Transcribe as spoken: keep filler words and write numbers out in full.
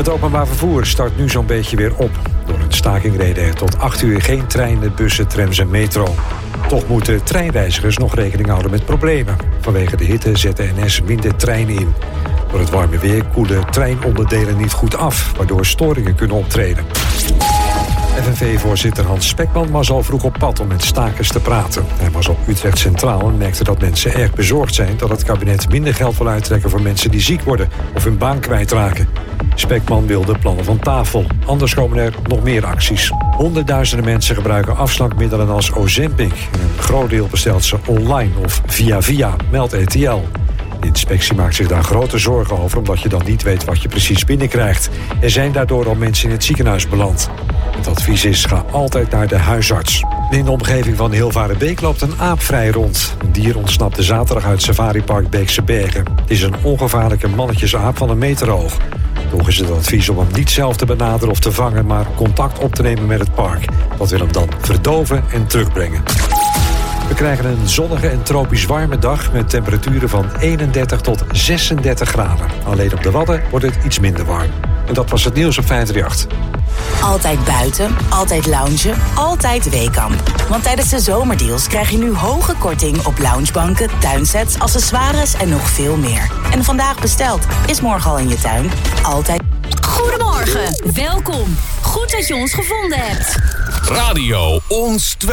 Het openbaar vervoer start nu zo'n beetje weer op. Door een staking reden er tot acht uur geen treinen, bussen, trams en metro. Toch moeten treinreizigers nog rekening houden met problemen. Vanwege de hitte zet de N S minder treinen in. Door het warme weer koelen treinonderdelen niet goed af, waardoor storingen kunnen optreden. F N V-voorzitter Hans Spekman was al vroeg op pad om met stakers te praten. Hij was op Utrecht Centraal en merkte dat mensen erg bezorgd zijn dat het kabinet minder geld wil uittrekken voor mensen die ziek worden of hun baan kwijtraken. Spekman wilde plannen van tafel. Anders komen er nog meer acties. Honderdduizenden mensen gebruiken afslankmiddelen als Ozempic. En een groot deel bestelt ze online of via via, meldt R T L. De inspectie maakt zich daar grote zorgen over, omdat je dan niet weet wat je precies binnenkrijgt. Er zijn daardoor al mensen in het ziekenhuis beland. Het advies is, ga altijd naar de huisarts. In de omgeving van Hilvarenbeek loopt een aap vrij rond. Een dier ontsnapte zaterdag uit safaripark Beekse Bergen. Het is een ongevaarlijke mannetjesaap van een meter hoog. Toch is het advies om hem niet zelf te benaderen of te vangen, maar contact op te nemen met het park. Dat wil hem dan verdoven en terugbrengen. We krijgen een zonnige en tropisch warme dag met temperaturen van eenendertig tot zesendertig graden. Alleen op de Wadden wordt het iets minder warm. En dat was het nieuws op vijf drie acht. Altijd buiten, altijd loungen, altijd Weekamp. Want tijdens de zomerdeals krijg je nu hoge korting op loungebanken, tuinsets, accessoires en nog veel meer. En vandaag besteld, is morgen al in je tuin. Altijd. Goedemorgen, welkom. Goed dat je ons gevonden hebt. Radio Ons twee.